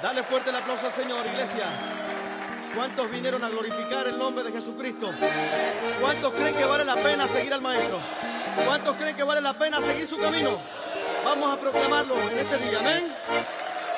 Dale fuerte el aplauso al Señor, iglesia. ¿Cuántos vinieron a glorificar el nombre de Jesucristo? ¿Cuántos creen que vale la pena seguir al Maestro? ¿Cuántos creen que vale la pena seguir su camino? Vamos a proclamarlo en este día, amén.